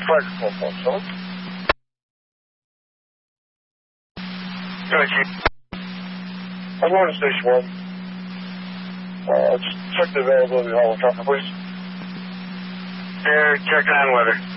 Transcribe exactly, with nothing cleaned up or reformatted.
Flight four four seven. Thank you. I'm going to station one. Uh, just check the availability of all the traffic, please. There, check on weather.